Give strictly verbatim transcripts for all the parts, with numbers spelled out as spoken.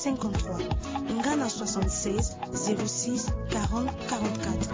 cinquante-trois, Ngana soixante-seize, zéro six, quarante, quarante-quatre.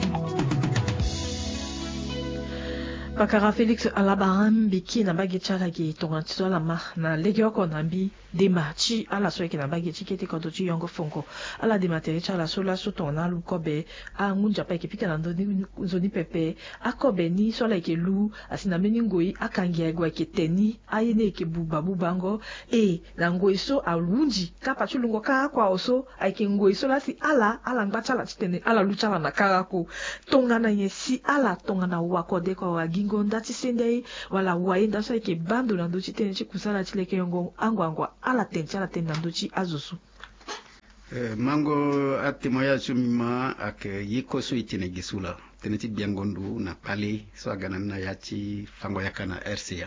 Bakara Félix Alabaram biki na bagi chala ki tonga tso la ma na legi oko na bi de ma chi ala so ki na bagi chi kete kodo chi yongo fonko ala de materi chala so la so tonga lu kobe a ngunja pa ki pika na ndoni zoni pepe a kobe ni so la ke lu asina meni ngoi akangi egwa ke teni ayene ke buba bubango e na ngoi so alunji ka pa chulungo ka kwa oso ai ke ngoi so la si ala ala ngba chala tene ala lu chala na karako tonga na yesi ala tonga na wakode ko wagi ngonda tisendei wala waenda so ke bando na ndochi tene chi kusala chileke yongo angwangwa ala tenchala tena ndochi azusu uh, mango atimoya sumima ak yiko so itine gisula tene ti biangondu na pale so agana na yachi fango yakana R C A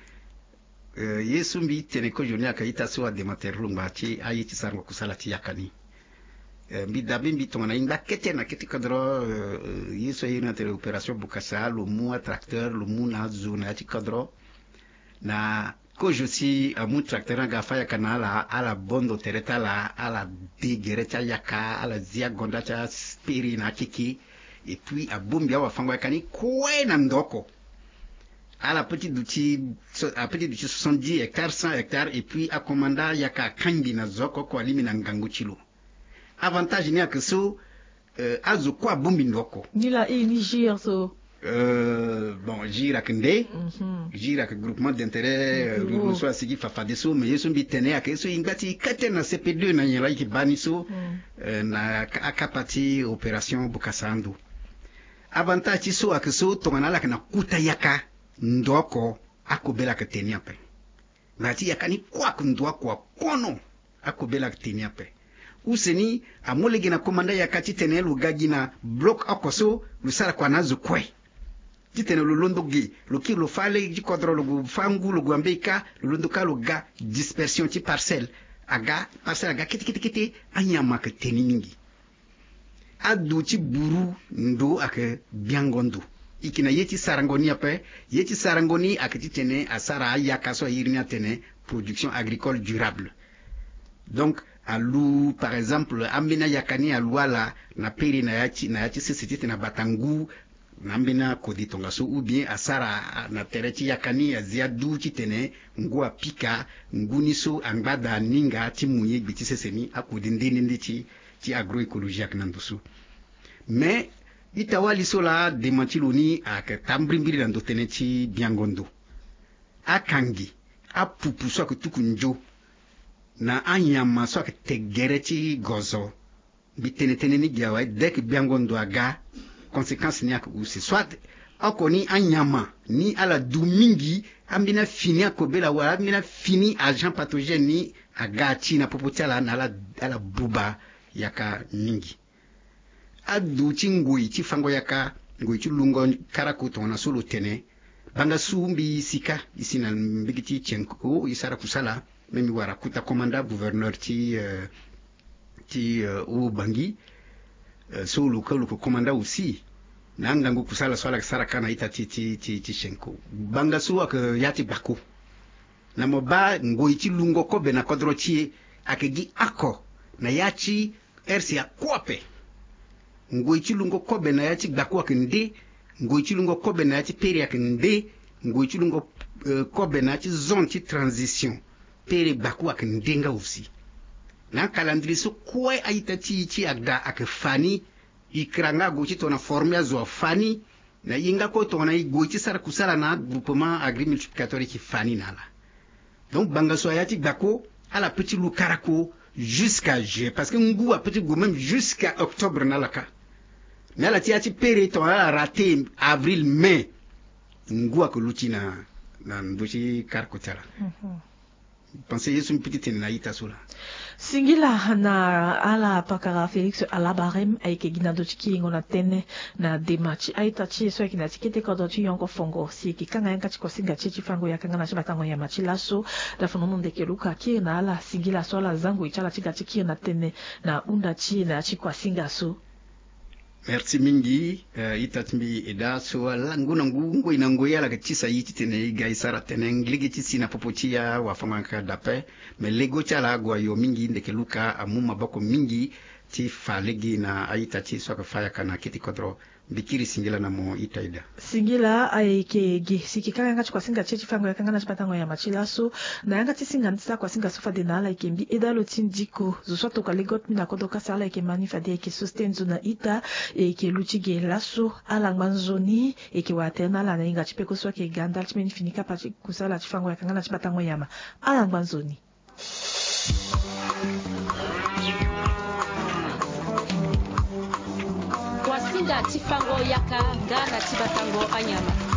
uh, yesu mbi tene ko joni akaita so ademater lumba chi ayiti sarwa kusala ti yakani mbi dabi mbi tongana inda kete na kete kadro yeso yina tere opération bukasa le mu tracteur le mu na zona ti kadro na ko je si amu tracteur ga fa yakana la ala bondo tereta la ala digereta yaka ala zia gonda cha spiri na kiki et puis a bombi wa fangwa yakani kwe na ndoko ala petit duti a petit duti soixante-dix hectares cent hectares et puis a commanda yaka kangi na zoko ko alimi na ngangu chilo avantage ni akeso euh, azo kwa bombi ndoko nila e ni gir so euh, bon gira kende mm -hmm. gira ke groupement d'intérêt mm -hmm. euh, so asigi fafade so mais yeso mbi tene akeso ingati kate na C P deux na nyela ki bani so mm. euh, na akapati opération bukasandu avantage so akeso tongana la kana kuta yaka ndoko akobela ke teni ape ngati yakani kwa ndoko kono akobela ke teni ape useni amolegi na komanda ya kati tene lugagi na block akoso lusara kwa nazo kwe titene lulondo gi luki lo fale ji kodro lugu fangu lugu ambeka lulondo ka luga dispersion ti parcelle aga parcelle aga kiti kiti kiti anyama ke teni mingi adu ti buru ndo ake biangondo ikina yeti sarangoni ape yeti sarangoni akiti tene asara ayaka so yirina tene production agricole durable donc alu par exemple ambina yakani aluala na peri na yachi na yachi sisititi na batangu na ambina koditonga so ou bien asara na tereti yakani ya ziadu chitene ngua pika nguni so angbada ninga timunye biti seseni akudindini nditi ti agroecologie aknandusu mais itawali sola demantiloni ak tambrimbiri ndo teneti biangondo akangi apupu so akutukunjo na anyama so ke tegereti gozo bitene tene ni giawa dek biangondo aga conséquence ni akusi soit akoni anyama ni ala dumingi ambina fini akobela wa ambina fini agent pathogène ni aga chi na popotala na ala ala buba yaka mingi adu chingui chi fango yaka ngui chi lungo karakuto na solo tene banga sumbi sika isina mbigiti chenko isara kusala memi wara kuta komanda gouverneur ti uh, ti uh, u bangi uh, so luka luka komanda aussi na ngangu kusala swala sara kana ita ti ti ti, ti shenko banga so ak yati bako na moba ngoi ti lungo ko be na kodro ti akegi ako na yachi ersi akwape ngoi ti lungo ko be na yachi bako akende ngoi ti lungo ko be na yachi peri akende ngoi ti lungo uh, ko be na yachi zone ti transition pere baku ak ndenga aussi na calendrier so kwe aita ti ti agda ak fani ikranga go ti tona formia zo fani na yinga ko tona i go ti sar kusala na groupement agri-multiplicateur ki fani nala donc banga so ayati bako ala petit lu karako jusqu'à juillet parce que ngu a petit go même jusqu'à octobre nalaka nala ti ati pere tona raté avril mai ngu ak lutina na ndochi karkotala mm -hmm. Pensez yesu mpiti na ita sula singila na ala pakara Felix Alabarem aike gina do chiki ngona tene na demachi aita chi so kina tikete ko do chi yonko fongo si ki kanga yanka chiko singa chi chi fango yakanga na shiba tango ya machi laso da fonono ndeke luka ki na ala singila so ala zangu ichala chiga chiki na tene na unda chi na chi kwa singa so Merci mingi uh, itatmbi eda so langu nangu ngo inango yala ketisa yiti tene gaisara tene ngligi tisi na popotia wafanga dape me lego chala gwa yo mingi ndeke luka amuma bako mingi ti falegi na aita ti so ka faya kana kiti kodro bikiri singila na mo itaida singila aike ge sikikanga ngati kwa singa chechi fango yakanga na chipatango ya machilaso na yanga ti singa ntisa kwa singa sofa de nala ikembi edalo tindiko zo to ka legot mina kodoka sala ike manifa de ike sustenzo na ita ike luchige laso ala ngmanzoni ike watena la na inga chipeko so ke ganda chimeni finika pa kusala chifango yakanga na chipatango yama ala ngmanzoni Wasinga tifango yaka gana tibatango anyama